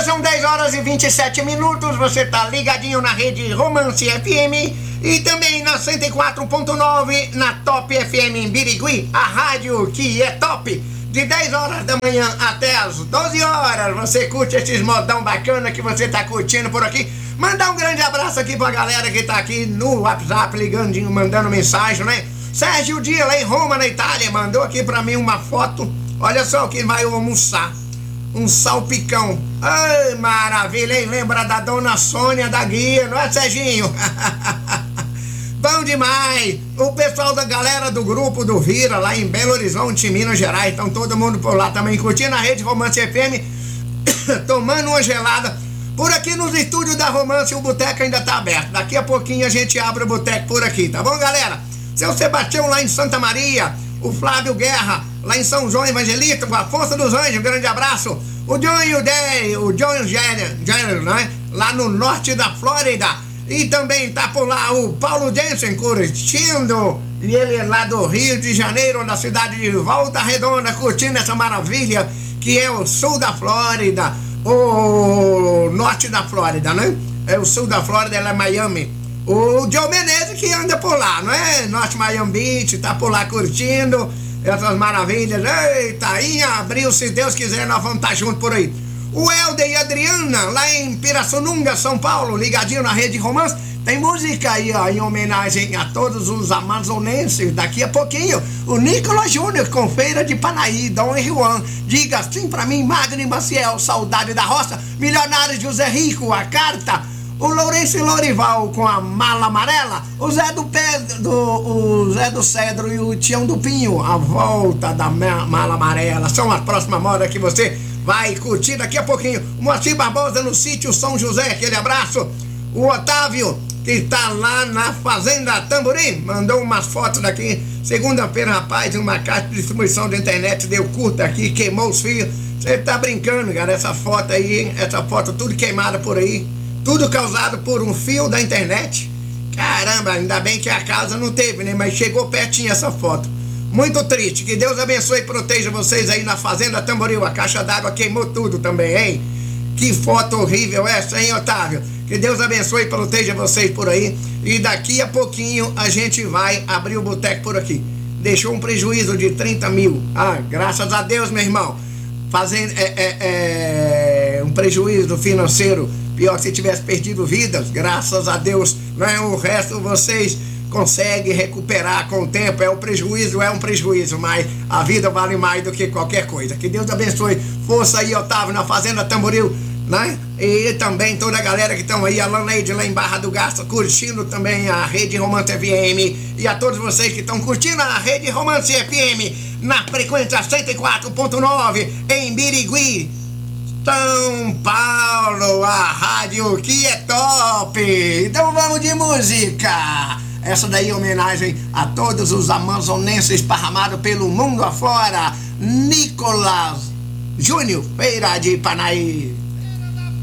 são 10 horas e 27 minutos, você tá ligadinho na rede Romance FM e também na 104.9 na Top FM em Birigui, a rádio que é top. De 10 horas da manhã até as 12 horas, você curte esses modão bacana que você tá curtindo por aqui. Mandar um grande abraço aqui pra galera que tá aqui no WhatsApp, ligandinho, mandando mensagem, né? Sérgio Dia, lá em Roma, na Itália, mandou aqui pra mim uma foto. Olha só o que vai almoçar. Um salpicão. Ai, maravilha, hein? Lembra da dona Sônia da Guia, não é, Serginho? Bom demais. O pessoal da galera do grupo do Vira, lá em Belo Horizonte, Minas Gerais, então todo mundo por lá também curtindo a rede Romance FM, tomando uma gelada. Por aqui nos estúdios da Romance, o boteco ainda tá aberto. Daqui a pouquinho a gente abre o boteco por aqui, tá bom, galera? Seu Sebastião lá em Santa Maria, o Flávio Guerra lá em São João Evangelista, o Afonso dos Anjos, um grande abraço. O John e o John Jenner, né? Lá no norte da Flórida. E também tá por lá o Paulo Jensen curtindo. E ele é lá do Rio de Janeiro, na cidade de Volta Redonda, curtindo essa maravilha que é o sul da Flórida. O norte da Flórida, né? É o sul da Flórida, ela é Miami. O Joe Menezes que anda por lá, não é? Norte Miami Beach, tá por lá curtindo essas maravilhas. Eita, aí abriu, se Deus quiser, nós vamos estar juntos por aí. O Helder e a Adriana, lá em Pirassununga, São Paulo, ligadinho na rede Romance. Tem música aí, ó, em homenagem a todos os amazonenses. Daqui a pouquinho, o Nicolas Júnior com Feira de Panaí, Dom Juan. Diga assim pra mim, Magno Maciel, Saudade da Roça, Milionário José Rico, A Carta. O Lourenço e Lorival com a Mala Amarela, o Zé do Cedro e o Tião do Pinho, A Volta da Mala Amarela. São as próximas modas que você vai curtir daqui a pouquinho. O Moacir Barbosa no sítio São José, aquele abraço. O Otávio, que tá lá na Fazenda Tamborim, mandou umas fotos daqui. Segunda-feira, rapaz, uma caixa de distribuição de internet deu curta aqui, queimou os fios. Você tá brincando, cara, essa foto aí, hein? Essa foto tudo queimada por aí. Tudo causado por um fio da internet. Caramba, ainda bem que a casa não teve, né? Mas chegou pertinho essa foto. Muito triste. Que Deus abençoe e proteja vocês aí na Fazenda Tamboril. A caixa d'água queimou tudo também, hein? Que foto horrível essa, hein, Otávio? Que Deus abençoe e proteja vocês por aí. E daqui a pouquinho a gente vai abrir o boteco por aqui. Deixou um prejuízo de 30 mil. Ah, graças a Deus, meu irmão. Fazendo um prejuízo financeiro. Pior que se tivesse perdido vidas, graças a Deus, não é? O resto vocês conseguem recuperar com o tempo. Um prejuízo, mas a vida vale mais do que qualquer coisa. Que Deus abençoe. Força aí, Otávio, na Fazenda Tamboril, né? E também toda a galera que estão aí, a Lanleide lá em Barra do Garça, curtindo também a Rede Romance FM. E a todos vocês que estão curtindo a Rede Romance FM na frequência 104.9 em Birigui, São Paulo, a rádio que é top. Então vamos de música. Essa daí é homenagem a todos os amazonenses esparramados pelo mundo afora. Nicolas Júnior, Feira de Panaí.